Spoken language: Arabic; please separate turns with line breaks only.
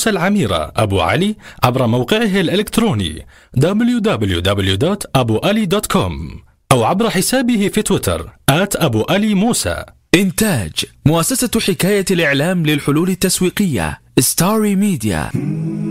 موسى العميرة أبو علي عبر موقعه الإلكتروني www.abuali.com أو عبر حسابه في تويتر @أبواليموسى.
إنتاج مؤسسة حكاية الإعلام للحلول التسويقية ستاري ميديا.